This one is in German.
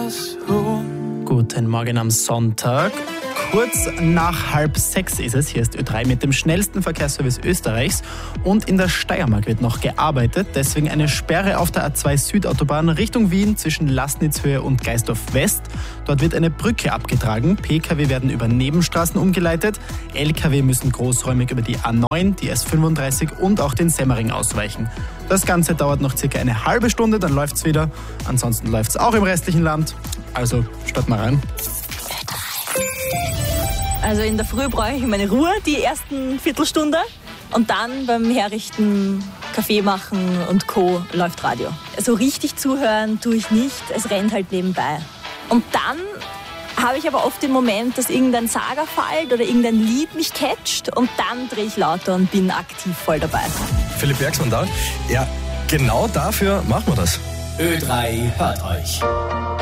Guten Morgen am Sonntag. Kurz nach 5:30 ist es. Hier ist Ö3 mit dem schnellsten Verkehrsservice Österreichs. Und in der Steiermark wird noch gearbeitet. Deswegen eine Sperre auf der A2 Südautobahn Richtung Wien zwischen Laßnitzhöhe und Geisdorf West. Dort wird eine Brücke abgetragen. Pkw werden über Nebenstraßen umgeleitet. Lkw müssen großräumig über die A9, die S35 und auch den Semmering ausweichen. Das Ganze dauert noch circa eine halbe Stunde, dann läuft's wieder. Ansonsten läuft's auch im restlichen Land. Also starten wir rein. Also in der Früh brauche ich meine Ruhe, die ersten Viertelstunde. Und dann beim Herrichten, Kaffee machen und Co. läuft Radio. Also richtig zuhören tue ich nicht, es rennt halt nebenbei. Und dann habe ich aber oft den Moment, dass irgendein Sager fällt oder irgendein Lied mich catcht und dann drehe ich lauter und bin aktiv voll dabei. Philipp Bergsmann da. Ja, genau dafür machen wir das. Ö3 hört euch.